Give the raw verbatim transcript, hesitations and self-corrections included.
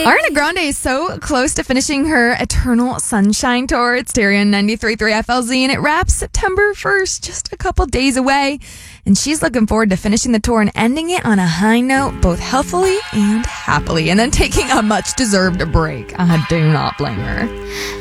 Ariana Grande is so close to finishing her Eternal Sunshine Tour. It's Terry on ninety-three point three F L Z, and it wraps September first, just a couple days away. And she's looking forward to finishing the tour and ending it on a high note, both healthily and happily, and then taking a much-deserved break. I do not blame her.